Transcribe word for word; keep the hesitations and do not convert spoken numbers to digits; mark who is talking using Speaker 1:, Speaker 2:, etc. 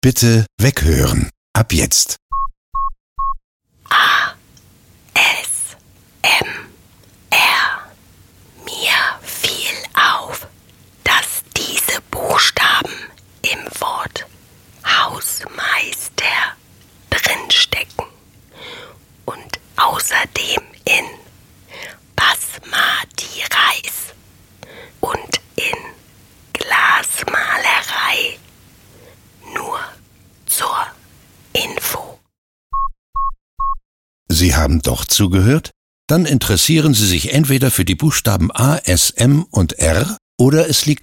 Speaker 1: Bitte weghören. Ab jetzt.
Speaker 2: A, S, M, R. Mir fiel auf, dass diese Buchstaben im Wort Hausmeister drinstecken und außerdem in Basmati Reis und in Glasmalerei. Nur zur Info.
Speaker 1: Sie haben doch zugehört? Dann interessieren Sie sich entweder für die Buchstaben A, S, M und R oder es liegt